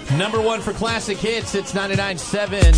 Number one for classic hits, it's 99.7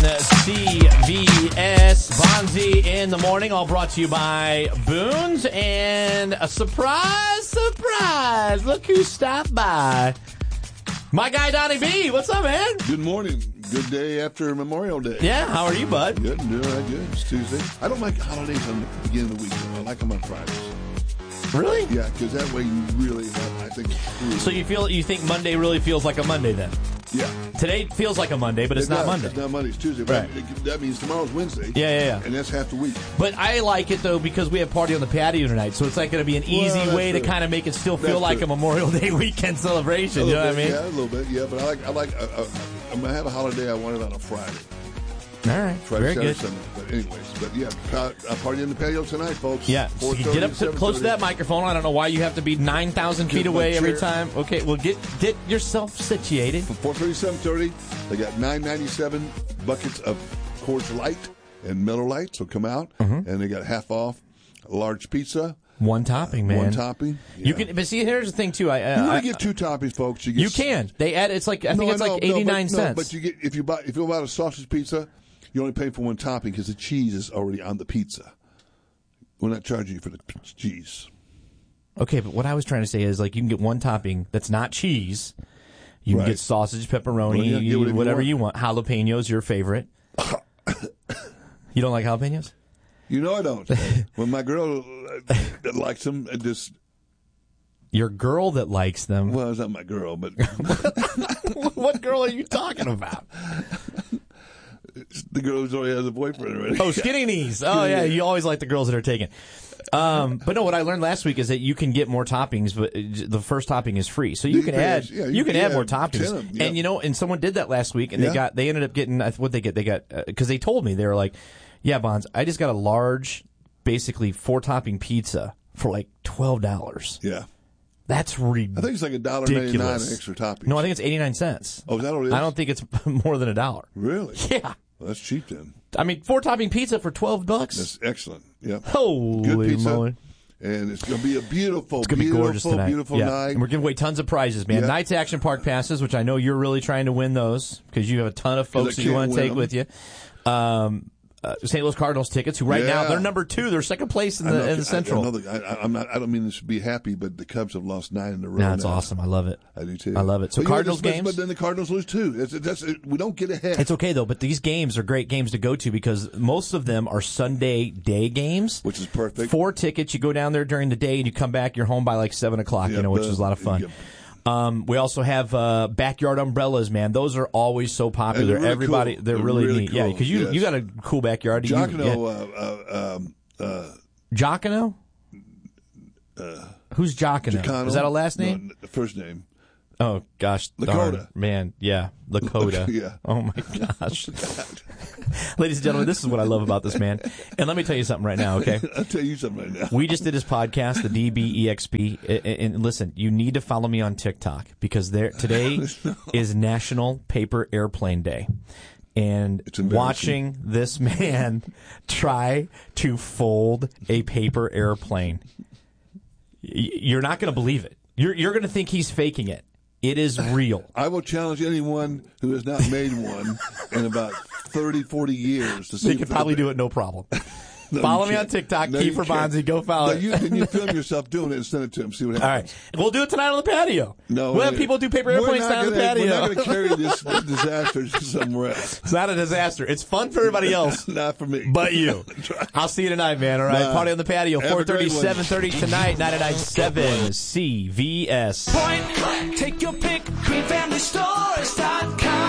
CVS. Bonzi in the morning, all brought to you by Boone's. And a surprise, look who stopped by. My guy, Donnie B. What's up, man? Good morning. Good day after Memorial Day. Yeah, how are you, bud? Good, doing right good. It's Tuesday. I don't like holidays on the beginning of the week, though. I like them on Fridays. Really? Yeah, because that way you really have, I think. So you think Monday really feels like a Monday then? Yeah. Today feels like a Monday, but it's not Monday. It's not Monday. It's Tuesday. Right. But that means tomorrow's Wednesday. Yeah. And that's half the week. But I like it, though, because we have party on the patio tonight, so it's like going to be an easy way to kind of make it still feel like a Memorial Day weekend celebration. You know what I mean? Yeah, a little bit. Yeah, but I like. I'm gonna have a holiday. I want it on a Friday. All right. Friday, Very Saturday, good. Sunday. But anyways, party in the patio tonight, folks. Yeah. So you get up close to that microphone. I don't know why you have to be 9,000 feet away every time. Okay. Well, get yourself situated. From 4:30 to 7:30, they got $9.97 buckets of Coors Light and Miller Lite. So come out, and they got half off a large pizza. One topping, man. One topping. Yeah. You can, but see, here's the thing too. You only get two toppings, folks. You can. They add. It's like I think it's like 89 cents. But you get if you buy a sausage pizza, you only pay for one topping because the cheese is already on the pizza. We're not charging you for the cheese. Okay, but what I was trying to say is like you can get one topping that's not cheese. You can get sausage, pepperoni, whatever you want. Jalapenos, your favorite. You don't like jalapenos? You know I don't. When my girl that likes them, it just... Your girl that likes them? Well, it's not my girl, but... What girl are you talking about? It's the girl who already has a boyfriend already. Oh, skinny knees. Oh, yeah. You always like the girls that are taken. But no, what I learned last week is that you can get more toppings, but the first topping is free. So you can add more toppings. Yeah. And someone did that last week, and they ended up getting what they get. They got because they told me they were like, "Yeah, Bonds, I just got a large, basically 4-topping pizza for like $12." Yeah. That's ridiculous. I think it's like $1.99 extra toppings. No, I think it's 89 cents. Oh, is that what it is? I don't think it's more than $1. Really? Yeah. Well, that's cheap then. I mean, 4-topping pizza for $12. That's excellent. Yeah. Holy good pizza. moly. And it's going to be a beautiful, gorgeous tonight. Beautiful night. And we're giving away tons of prizes, man. Knights Action Park passes, which I know you're really trying to win those because you have a ton of folks that you want to take with you. St. Louis Cardinals tickets, who right now they're number 2, they're second place in the Central. I don't mean this to be happy, but the Cubs have lost 9 in a row. That's awesome. I love it. I do too. I love it. So Cardinals games, but then the Cardinals lose too. We don't get ahead. It's okay though, but these games are great games to go to because most of them are Sunday day games, which is perfect. 4 tickets. You go down there during the day and you come back. You're home by like 7 o'clock. Which is a lot of fun. We also have backyard umbrellas, man. Those are always so popular. Really Everybody, cool. they're really neat. Cool. Yeah, because you got a cool backyard. Jocano. Jocano? Who's Jocano? Jocano? Is that a last name? No, the first name. Oh, gosh. Lakota. Darn, man. Yeah. Lakota. Yeah. Oh, my gosh. Ladies and gentlemen, this is what I love about this man. And let me tell you something right now, okay? I'll tell you something right now. We just did his podcast, the DBEXP. And listen, you need to follow me on TikTok because today is National Paper Airplane Day. And watching this man try to fold a paper airplane, you're not going to believe it. You're going to think he's faking it. It is real. I will challenge anyone who has not made one in about 30, 40 years to see. They could probably do it no problem. Follow me on TikTok, Kiefer Bonzi. Go follow it. Then you film yourself doing it and send it to him. See what happens. All right. We'll do it tonight on the patio. No, we'll have people do paper airplanes tonight on the patio. We're not going to carry this disaster somewhere else. It's not a disaster. It's fun for everybody else. Not for me. But you. I'll see you tonight, man. All right. Party on the patio, 4:30, 7:30 tonight, 99.7 CVS. Point blank. Take your pick. GreenFamilyStores.com.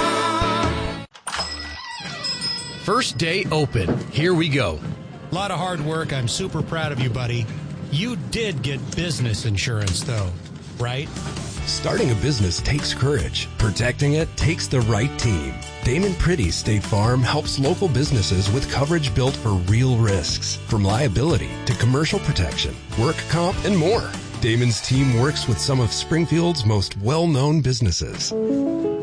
First day open. Here we go. A lot of hard work. I'm super proud of you, buddy. You did get business insurance, though, right? Starting a business takes courage. Protecting it takes the right team. Damon Pretty State Farm helps local businesses with coverage built for real risks, from liability to commercial protection, work comp, and more. Damon's team works with some of Springfield's most well-known businesses.